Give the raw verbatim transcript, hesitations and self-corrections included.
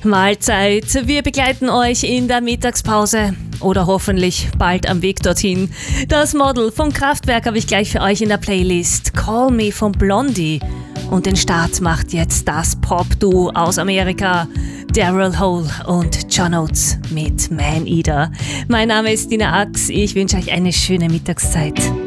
Mahlzeit. Wir begleiten euch in der Mittagspause oder hoffentlich bald am Weg dorthin. Das Model vom Kraftwerk habe ich gleich für euch in der Playlist. Call Me von Blondie. Und den Start macht jetzt das Pop-Duo aus Amerika, Daryl Hall und John Oates mit Man Eater. Mein Name ist Dina Ax. Ich wünsche euch eine schöne Mittagszeit.